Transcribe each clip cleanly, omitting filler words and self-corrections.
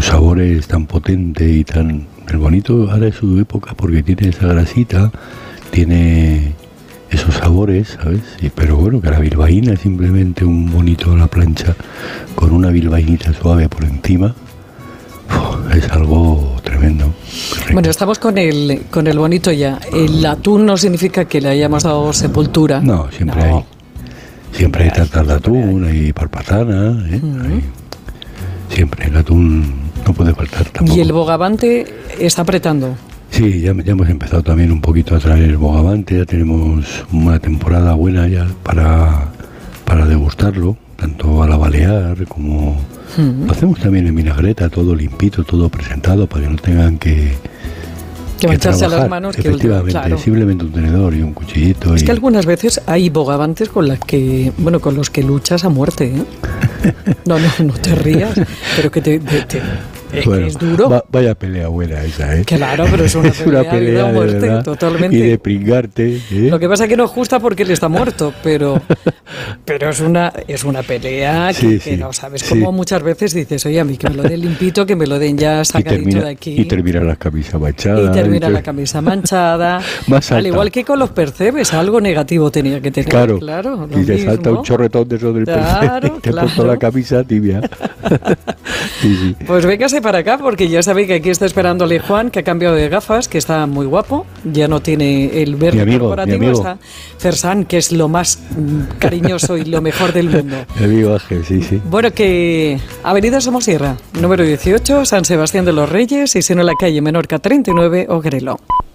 su sabor es tan potente y tan... El bonito ahora es su época porque tiene esa grasita, tiene esos sabores, ¿sabes? Pero bueno, que la bilbaína es simplemente un bonito a la plancha con una bilbainita suave por encima. Es algo tremendo. Bueno, estamos con el bonito ya. El atún no significa que le hayamos dado sepultura. No, siempre hay. Siempre hay tartas de atún, hay parpatana, siempre el atún no puede faltar tampoco. ¿Y el bogavante está apretando? Sí, ya hemos empezado también un poquito a traer el bogavante, ya tenemos una temporada buena ya para degustarlo, tanto a la balear como... Lo hacemos también en vinagreta, todo limpito, todo presentado, para que no tengan que mancharse a las manos. Efectivamente, claro. Simplemente un tenedor y un cuchillito. Es que algunas veces hay bogavantes con los que luchas a muerte, ¿eh? No te rías, pero que bueno, es duro. Vaya pelea buena esa, ¿eh? Claro, pero es una pelea de muerte, verdad, totalmente. Y de pringarte, ¿eh? Lo que pasa es que no es justa porque él está muerto, pero es una pelea que no sabes cómo muchas veces dices, oye, a mí que me lo den limpito, que me lo den ya sacadito de aquí. Y termina la camisa manchada. La camisa manchada. Al igual que con los percebes, algo negativo tenía que tener. Claro y te salta un chorretón de eso del percebe y te ha puesto la camisa tibia. Sí. Pues véngase para acá, porque ya sabéis que aquí está esperándole Juan, que ha cambiado de gafas, que está muy guapo, ya no tiene el verde corporativo, está Fersan, que es lo más cariñoso y lo mejor del mundo. Mi amigo Ángel, sí. Bueno, que Avenida Somosierra, número 18, San Sebastián de los Reyes, y si no la calle Menorca 39, Ogrelo.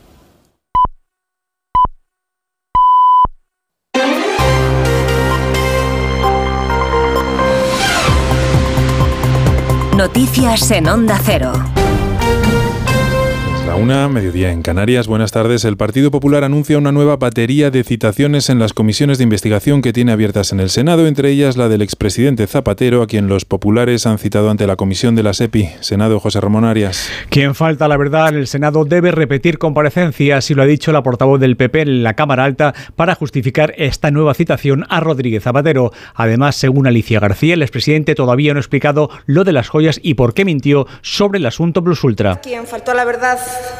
Noticias en Onda Cero. La 1, mediodía en Canarias. Buenas tardes. El Partido Popular anuncia una nueva batería de citaciones en las comisiones de investigación que tiene abiertas en el Senado, entre ellas la del expresidente Zapatero, a quien los populares han citado ante la comisión de la SEPI. Senado, José Ramón Arias. Quien falta a la verdad en el Senado debe repetir comparecencia, así lo ha dicho la portavoz del PP en la Cámara Alta, para justificar esta nueva citación a Rodríguez Zapatero. Además, según Alicia García, el expresidente todavía no ha explicado lo de las joyas y por qué mintió sobre el asunto Plus Ultra. Quien faltó a la verdad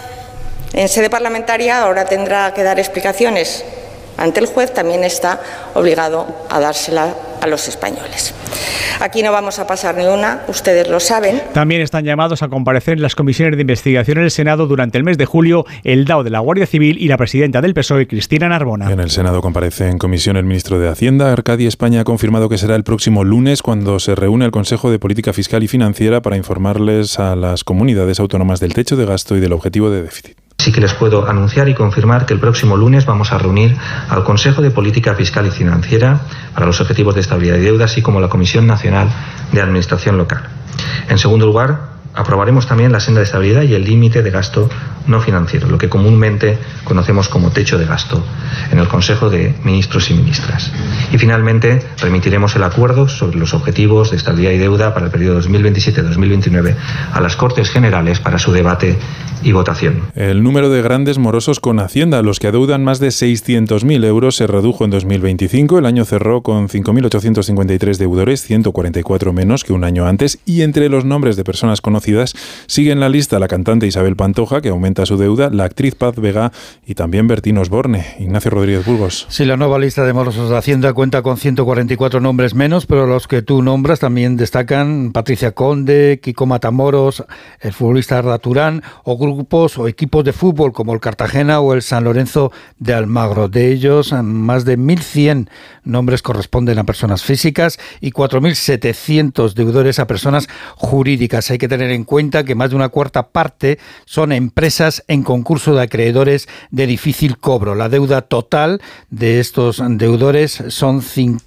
en sede parlamentaria ahora tendrá que dar explicaciones ante el juez, también está obligado a dársela a los españoles. Aquí no vamos a pasar ni una, ustedes lo saben. También están llamados a comparecer en las comisiones de investigación en el Senado durante el mes de julio el DAO de la Guardia Civil y la presidenta del PSOE, Cristina Narbona. En el Senado comparece en comisión el ministro de Hacienda. Arcadi España ha confirmado que será el próximo lunes cuando se reúne el Consejo de Política Fiscal y Financiera para informarles a las comunidades autónomas del techo de gasto y del objetivo de déficit. Sí que les puedo anunciar y confirmar que el próximo lunes vamos a reunir al Consejo de Política Fiscal y Financiera para los objetivos de estabilidad y deuda, así como la Comisión Nacional de Administración Local. En segundo lugar, aprobaremos también la senda de estabilidad y el límite de gasto no financiero, lo que comúnmente conocemos como techo de gasto, en el Consejo de Ministros y Ministras. Y finalmente, remitiremos el acuerdo sobre los objetivos de estabilidad y deuda para el periodo 2027-2029 a las Cortes Generales para su debate y votación. El número de grandes morosos con Hacienda, los que adeudan más de 600.000 euros, se redujo en 2025. El año cerró con 5.853 deudores, 144 menos que un año antes, y entre los nombres de personas conocidas sigue en la lista la cantante Isabel Pantoja, que aumenta su deuda, la actriz Paz Vega y también Bertín Osborne. Ignacio Rodríguez Burgos. Sí, la nueva lista de morosos de Hacienda cuenta con 144 nombres menos, pero los que tú nombras también destacan Patricia Conde, Kiko Matamoros, el futbolista Arda Turán, o grupos o equipos de fútbol como el Cartagena o el San Lorenzo de Almagro. De ellos, más de 1.100 nombres corresponden a personas físicas y 4.700 deudores a personas jurídicas. Hay que tener en cuenta que más de una cuarta parte son empresas en concurso de acreedores de difícil cobro. La deuda total de estos deudores son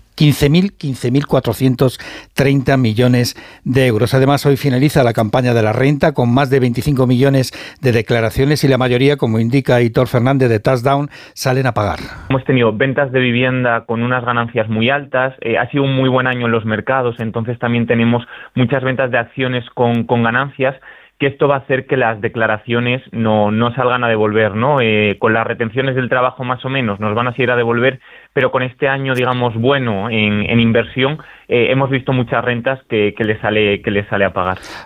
15.430 millones de euros. Además, hoy finaliza la campaña de la renta con más de 25 millones de declaraciones y la mayoría, como indica Hitor Fernández de Touchdown, salen a pagar. Hemos tenido ventas de vivienda con unas ganancias muy altas, ha sido un muy buen año en los mercados, entonces también tenemos muchas ventas de acciones con ganancias, que esto va a hacer que las declaraciones no salgan a devolver, ¿no? Con las retenciones del trabajo más o menos nos van a seguir a devolver, pero con este año, digamos, bueno en inversión, hemos visto muchas rentas que le sale a pagar.